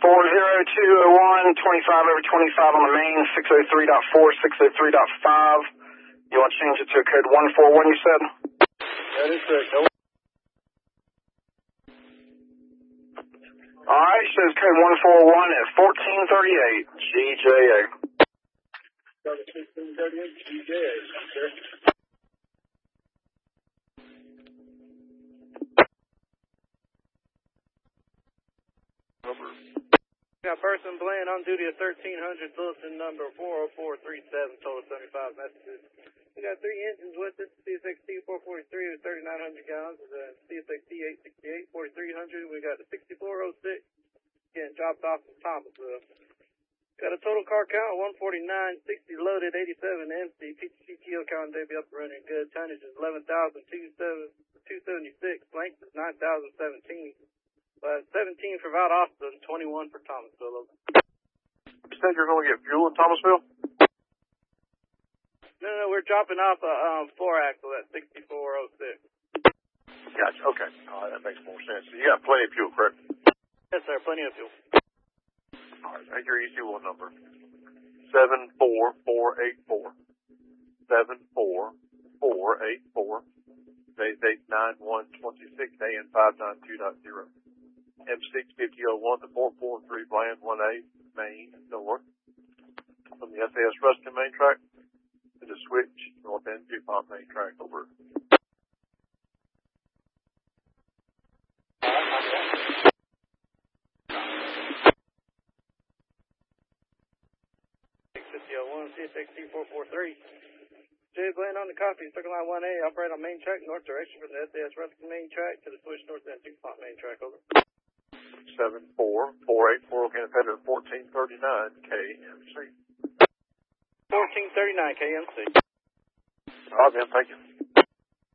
40201, 25 over 25 on the main, 603.4, 603.5. You want to change it to a code 141, you said? That is correct. Alright, shows code 141 at 1438, GJA. 1438 GJA, sir. Got person playing on duty at 1300, bulletin number 40437, total 75 messages. We got 3 engines with us, CSXT 443 with 3,900 gallons, CSXT 868, 4300. We got the 6406 getting dropped off from Thomasville. Got a total car count of 149, 60 loaded, 87 empty. PTC kill count today be up and running good. Tonnage is 11,276. Length is 9,017. 17 for Val Austin, 21 for Thomasville. You said you're going to get fuel in Thomasville? No, we're dropping off a 4-axle at 6406. Gotcha, okay. All right, that makes more sense. So you got plenty of fuel, correct? Yes, sir, plenty of fuel. All right, take your EC1 number. 74484. 74484. Today's date 9/1/26, AN 592.0. M65001 to 443 Bland 1A, Main, North. From the SAS Ruston main track to the switch, North End DuPont main track, over. CSXT 443. Jay Bland on the copy, circle line 1A, operate on main track, north direction from the SAS Ruston main track to the switch north end DuPont main track, over. 74484, okay, headed at 1439 KMC. 1439 KMC. All right, man, thank you.